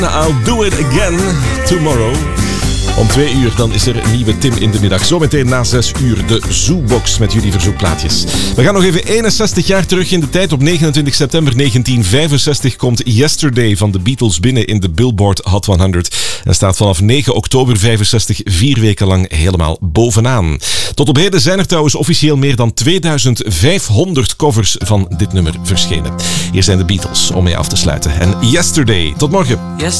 I'll do it again tomorrow. Om 2 uur dan is er een nieuwe Tim in de middag. Zometeen na 6 uur de Zoobox met jullie verzoekplaatjes. We gaan nog even 61 jaar terug in de tijd. Op 29 september 1965 komt Yesterday van de Beatles binnen in de Billboard Hot 100. En staat vanaf 9 oktober 65 4 weken lang helemaal bovenaan. Tot op heden zijn er trouwens officieel meer dan 2500 covers van dit nummer verschenen. Hier zijn de Beatles om mee af te sluiten. En Yesterday. Tot morgen.